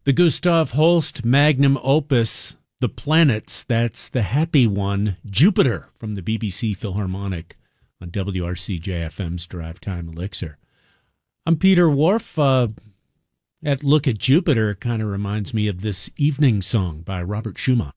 The Gustav Holst magnum opus, The Planets, that's the happy one, Jupiter, from the BBC Philharmonic on WRC-JFM's Drive Time Elixir. I'm Peter Wharf. That look at Jupiter kind of reminds me of this evening song by Robert Schumann.